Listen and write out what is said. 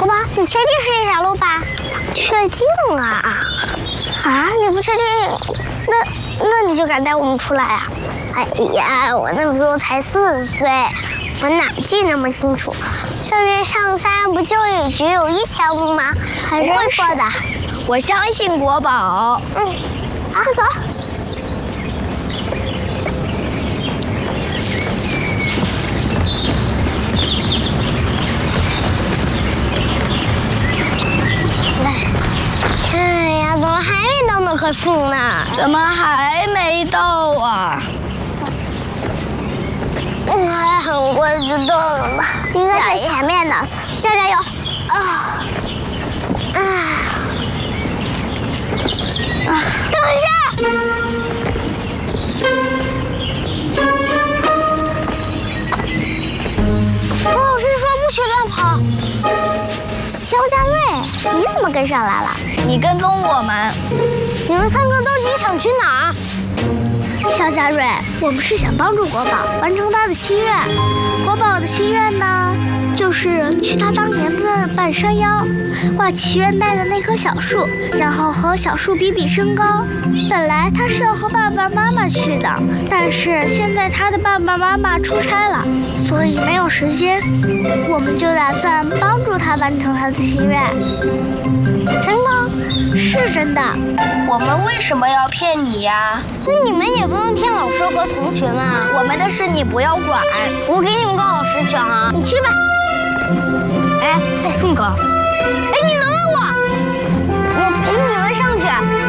宝宝，你确定是这条路吧？确定啊！啊，你不确定？那你就敢带我们出来啊？哎呀，我那时候才4岁，我哪记那么清楚？这边上山不就只有一条路吗？还是会说的。 我相信国宝。 好，走。哎呀，怎么还没到那棵树呢？ 怎么还没到啊？ 还很快就到了吧？应该在前面呢，加油！等一下！王老师说不许乱跑。肖家瑞，你怎么跟上来了？ 你跟踪我们。 你们3个到底想去哪儿？肖家瑞，我们是想帮助国宝完成他的心愿。国宝的心愿呢，就是去他当年的半山腰，挂祈愿带的那棵小树，然后和小树比比身高。本来他是要和爸爸妈妈去的，但是现在他的爸爸妈妈出差了，所以没有时间。我们就打算帮助他完成他的心愿。真的？是真的。 我们为什么要骗你呀？ 那你们也不用骗老师和同学们啊。 我们的事你不要管。 我给你们告老师去啊。你去吧。 哎，顺哥。 哎，你等等我。我陪你们上去。